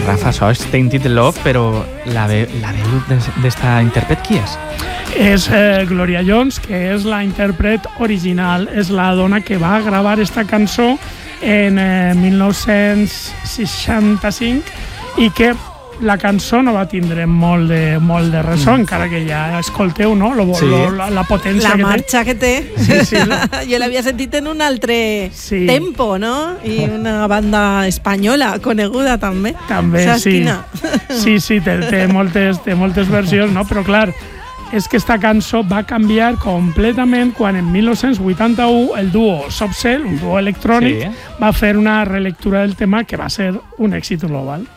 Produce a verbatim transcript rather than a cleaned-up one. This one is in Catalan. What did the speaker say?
Rafa, això és Tainted Love, però la, ve, la veu d'esta intèrpret qui és? És eh, Gloria Jones, que és la intèrpret original, és la dona que va gravar esta cançó en eh, mil nou-cents seixanta-cinc i que la cançó no va tindre molt de, molt de ressò, mm. encara que ja escolteu, no? Lo, sí. lo, la, la potència la que té. La marxa que té. Sí, sí, lo... Jo l'havia sentit en un altre sí. tempo, no? I una banda espanyola coneguda també. També, Sasquina. sí. Sí, sí, té, té, moltes, té moltes versions, no? Però clar, és que esta cançó va canviar completament quan en mil nou-cents vuitanta-u el duo Soft Cell, un duo electrònic, sí. va fer una relectura del tema que va ser un èxit global.